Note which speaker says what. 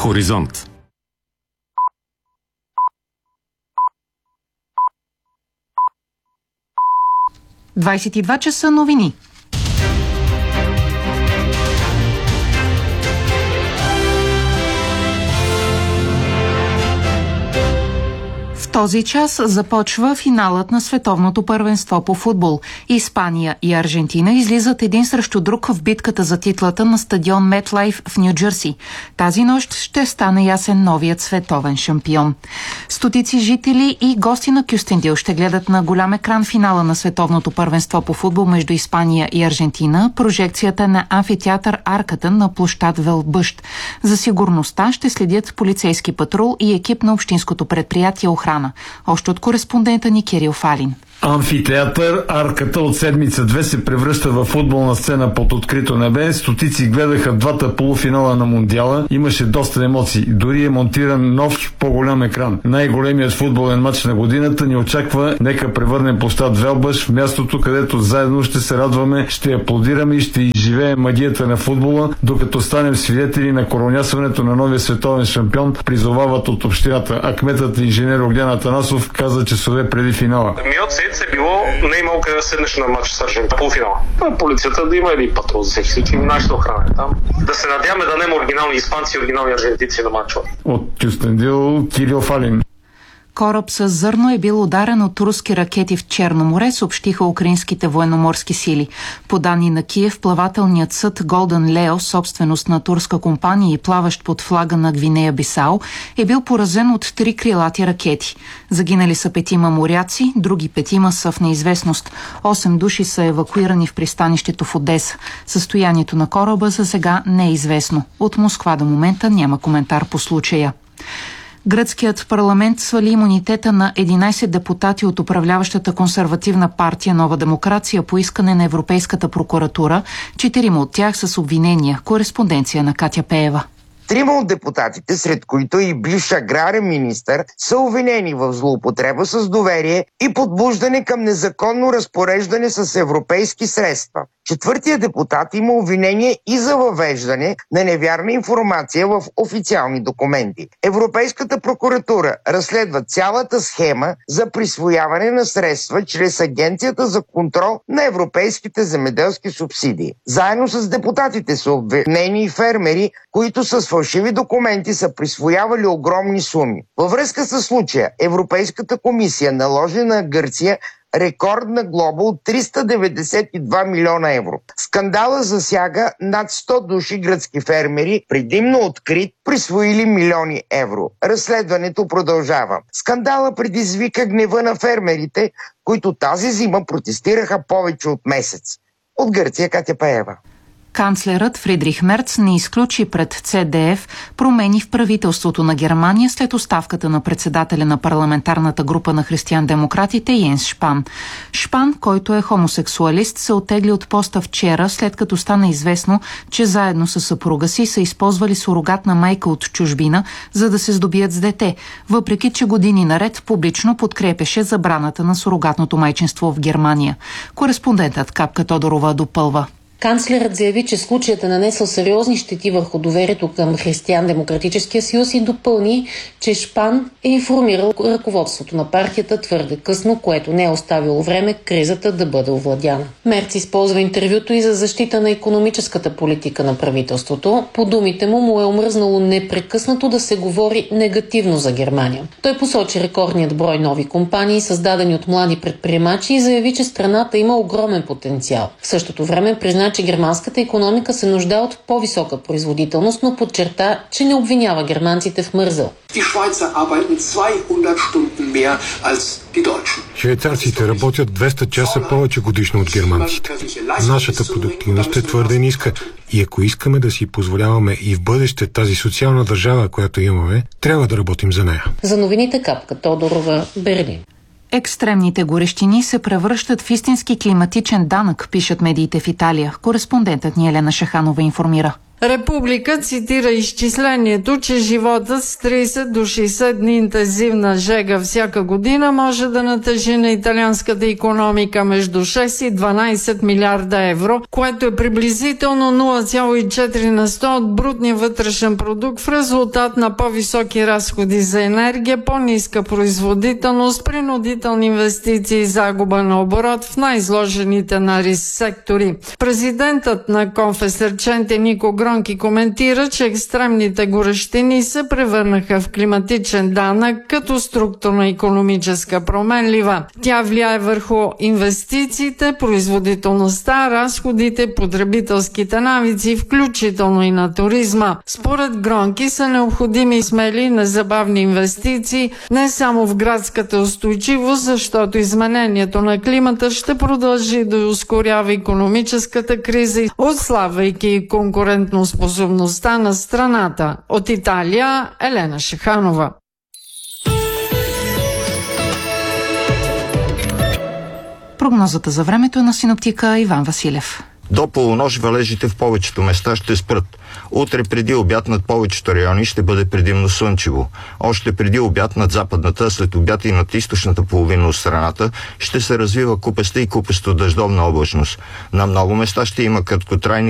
Speaker 1: Хоризонт.
Speaker 2: Двадесет и два часа новини. В този час започва финалът на световното първенство по футбол. Испания и Аржентина излизат един срещу друг в битката за титлата на стадион MetLife в Ню-Джерси. Тази нощ ще стане ясен новият световен шампион. Стотици жители и гости на Кюстендил ще гледат на голям екран финала на световното първенство по футбол между Испания и Аржентина. Прожекцията на амфитеатър Арката на площад Велбъщ. За сигурността ще следят полицейски патрул и екип на общинското предприятие охрана. Още от кореспондента ни Кирил Фалин.
Speaker 3: Амфитеатър Арката от седмица 2 се превръща в футболна сцена под открито небе. Стотици гледаха двата полуфинала на Мондиала. Имаше доста емоции. Дори е монтиран нов по-голям екран. Най-големият футболен матч на годината ни очаква. Нека превърнем площад Велбъш в мястото, където заедно ще се радваме, ще аплодираме и ще изживеем магията на футбола, докато станем свидетели на коронясването на новия световен шампион, призовават от общината. А кметът инженер Огнян Атанасов каза часове преди финала.
Speaker 4: Е било, не е имало къде да седнеш на матч с Аржентина полуфинала. Полицията да има един патрул за всеки случай, нашата охрана е там. Да се надяваме да нема оригинални испанци и оригинални аржентинци на матча.
Speaker 3: От Кюстендил Кирил Фалин.
Speaker 2: Кораб с зърно е бил ударен от руски ракети в Черно море, съобщиха украинските военноморски сили. По данни на Киев, плавателният съд Голден Лео, собственост на турска компания и плаващ под флага на Гвинея Бисао, е бил поразен от 3 крилати ракети. Загинали са 5 моряци, други 5 са в неизвестност. 8 души са евакуирани в пристанището в Одеса. Състоянието на кораба за сега не е известно. От Москва до момента няма коментар по случая. Гръцкият парламент свали имунитета на 11 депутати от управляващата консервативна партия Нова демокрация по искане на Европейската прокуратура. 4 от тях с обвинения. Кореспонденция на Катя Пеева.
Speaker 5: 3 от депутатите, сред които и бивш аграрен министър, са обвинени в злоупотреба с доверие и подбуждане към незаконно разпореждане с европейски средства. 4-тият депутат има обвинение и за въвеждане на невярна информация в официални документи. Европейската прокуратура разследва цялата схема за присвояване на средства чрез Агенцията за контрол на европейските земеделски субсидии. Заедно с депутатите са обвинени и фермери, които с фалшиви документи са присвоявали огромни суми. Във връзка с случая, Европейската комисия наложи на Гърция рекордна глоба от 392 милиона евро. Скандала засяга над 100 души гръцки фермери, предимно открит, присвоили милиони евро. Разследването продължава. Скандала предизвика гнева на фермерите, които тази зима протестираха повече от месец. От Гърция Катя Пеева.
Speaker 2: Канцлерът Фридрих Мерц не изключи пред ЦДФ промени в правителството на Германия след оставката на председателя на парламентарната група на християн-демократите Йенс Шпан. Шпан, който е хомосексуалист, се оттегли от поста вчера, след като стана известно, че заедно с съпруга си са използвали сурогатна майка от чужбина, за да се здобият с дете, въпреки че години наред публично подкрепеше забраната на сурогатното майчинство в Германия. Кореспондентът Капка Тодорова допълва.
Speaker 6: Канцлерът заяви, че случаят е нанесъл сериозни щети върху доверието към Християн-демократическия съюз и допълни, че Шпан е информирал ръководството на партията твърде късно, което не е оставило време кризата да бъде овладяна. Мерц използва интервюто и за защита на икономическата политика на правителството. По думите му е омръзнало непрекъснато да се говори негативно за Германия. Той посочи рекордният брой нови компании, създадени от млади предприемачи, и заяви, че страната има огромен потенциал. В същото време призна, че германската икономика се нуждае от по-висока производителност, но подчерта, че не обвинява германците в мързел.
Speaker 7: Швейцарците работят 200 часа повече годишно от германците. Нашата продуктивност е твърде ниска и ако искаме да си позволяваме и в бъдеще тази социална държава, която имаме, трябва да работим за нея.
Speaker 6: За новините Капка Тодорова, Берлин.
Speaker 2: Екстремните горещини се превръщат в истински климатичен данък, пишат медиите в Италия. Кореспондентът ни Елена Шаханова информира.
Speaker 1: Република цитира изчислението, че животът с 30 до 60 дни интензивна жега всяка година може да натежи на италианската икономика между 6 и 12 милиарда евро, което е приблизително 0,4 на 100 от брутния вътрешен продукт в резултат на по-високи разходи за енергия, по-ниска производителност, принудителни инвестиции и загуба на оборот в най-изложените на риск сектори. Президентът на Конфесерченте Нико Гронки коментира, че екстремните горещини се превърнаха в климатичен данък като структурна икономическа променлива. Тя влияе върху инвестициите, производителността, разходите, потребителските навици, включително и на туризма. Според Гронки са необходими смели и незабавни инвестиции не само в градската устойчивост, защото изменението на климата ще продължи да ускорява икономическата криза, отслабвайки конкурентоспособността на страната. От Италия, Елена Шиханова.
Speaker 2: Прогнозата за времето е на синоптика Иван Василев.
Speaker 8: До полунощ валежите в повечето места ще спрат. Утре преди обяд над повечето райони ще бъде предимно слънчево. Още преди обяд над западната, след обяд и над източната половина от страната ще се развива купеста и купесто дъждовна облачност. На много места ще има краткотрайни